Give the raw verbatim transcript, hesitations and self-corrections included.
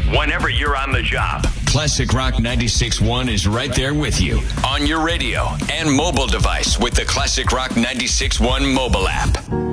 whenever you're on the job. Classic Rock ninety-six point one is right there with you on your radio and mobile device with the Classic Rock ninety-six point one mobile app.